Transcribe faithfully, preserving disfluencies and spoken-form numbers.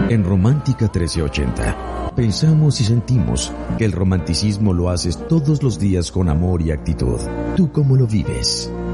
En Romántica trece ochenta, pensamos y sentimos que el romanticismo lo haces todos los días con amor y actitud. ¿Tú cómo lo vives?